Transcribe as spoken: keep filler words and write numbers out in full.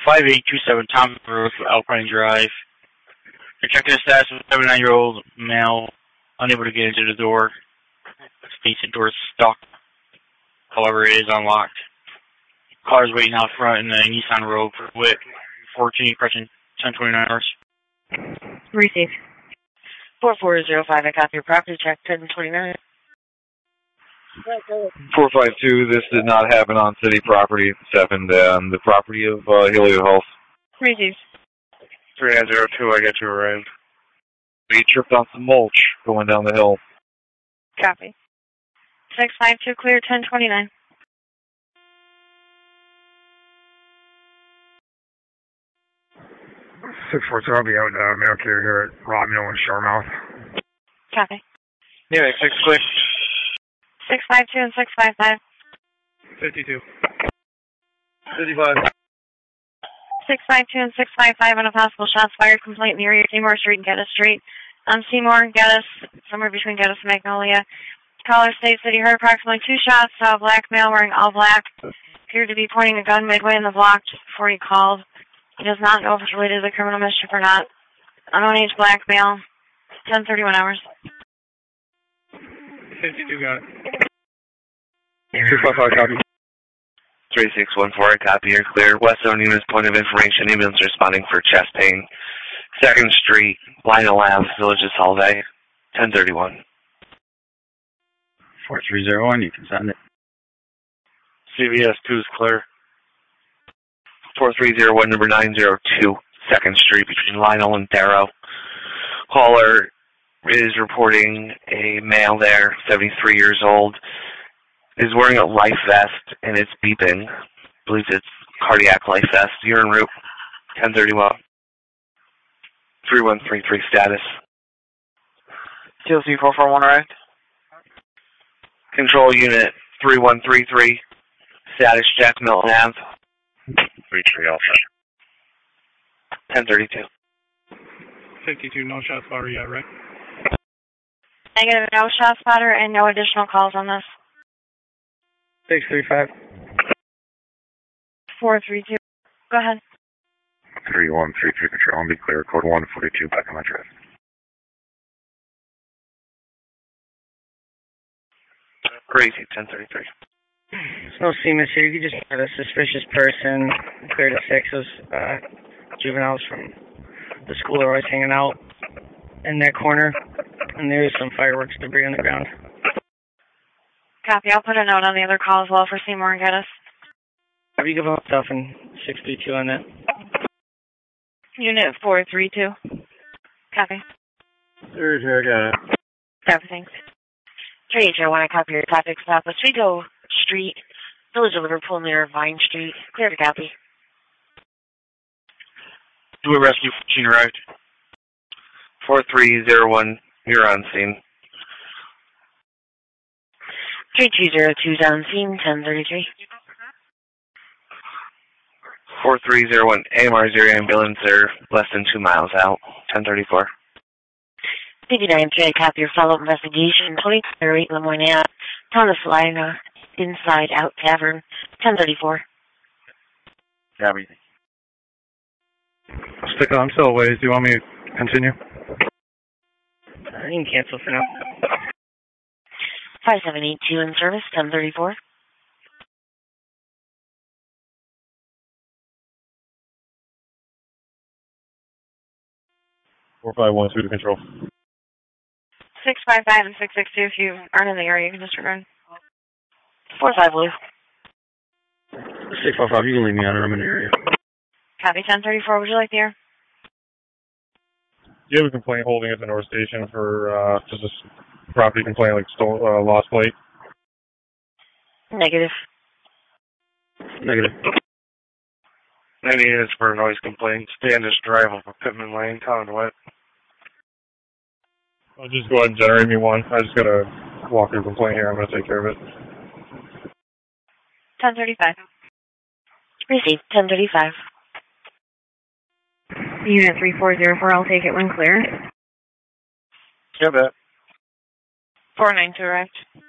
five eight two seven Thomas Road for Alpine Drive. You're checking the status of a seventy-nine-year-old male unable to get into the door. States the door is stuck. However, it is unlocked. Car is waiting out front in the Nissan Rogue for Witt, fourteen, correction, ten twenty-nine hours. Receive. four four zero five, I copy your property check, ten twenty-nine. four five two, this did not happen on city property. seven, um, the property of uh, Helio Health. Receive. three nine zero two, I got you arrived. We tripped on some mulch going down the hill. Copy. six five two, clear, ten twenty-nine. six four two, I'll be out uh, mail carrier here at Rottmill and Shoremouth. Copy. Yeah, six clear. six five two and six five five. fifty-two. fifty-five. six five two and six five five on a possible shots fired complaint in the area of Seymour Street and Geddes Street. On Seymour, Geddes, somewhere between Geddes and Magnolia. Caller states that he heard approximately two shots, saw a black male wearing all black, appeared to be pointing a gun midway in the block just before he called. He does not know if it's related to the criminal mischief or not. Unknown age black male, ten thirty-one hours. fifty-two, got it. six five five, copy. three six one four, copy, you're clear. West Zone unit's point of information, ambulance responding for chest pain. second Street, Lionel Ave, Villages Holiday, ten thirty-one. four three zero one, you can send it. C V S two is clear. four three zero one, number nine zero two, second Street, between Lionel and Darrow. Caller is reporting a male there, seventy-three years old, is wearing a life vest and it's beeping. I believe it's cardiac life vest. You're en route, ten thirty-one. three one three three status. T L C four four one, arrived. Control unit three one three three, status Jack Milton Ave. three three Alpha. ten thirty-two. fifty-two, no shot spotter yet, right? Negative, no shot spotter and no additional calls on this. six three five. four three two. Go ahead. three one three three, control, and be clear. Code one forty-two, back on my drive. Crazy, ten thirty-three. There's no Seamus here. You just had a suspicious person. Cleared at six. Those uh, juveniles from the school are always hanging out in that corner. And there is some fireworks debris on the ground. Copy. I'll put a note on the other call as well for Seymour and Geddes. Have you given myself in six three two on that? Unit four three two. Copy. three two, I got it. Copy, thanks. three H O one, I copy your traffic stop. Oswego Street, Village of Liverpool near Vine Street. Clear to copy. Do a rescue machine arrived. four three zero one, you're on scene. three two zero two is on scene, ten thirty-three. four three zero one, A M R zero ambulance, they're less than two miles out, ten thirty-four. fifty-nine three, I copy your follow-up investigation. twenty-three Lemoyne Ave, Thomas Lina, Inside Out Tavern, ten thirty-four. Copy. Stick on, I'm still away. Do you want me to continue? Uh, you can cancel for now. five seven eight two in service, ten thirty-four. four five one two to control. six five five and six six two, if you aren't in the area, you can disregard. four five Blue. six five five, you can leave me out, I'm in the area. Copy, ten thirty-four, would you like the air? Do you have a complaint holding at the North Station for uh, just a property complaint, like stole, uh, lost plate? Negative. Negative. ninety minutes for a noise complaint. Standish Drive off of Pittman Lane, Town of Wet. I'll just go ahead and generate me one. I just gotta walk through the complaint here. I'm gonna take care of it. ten thirty-five. Received, ten thirty-five. Unit three four zero four, I'll take it when clear. Yeah, bet. four nine two arrived.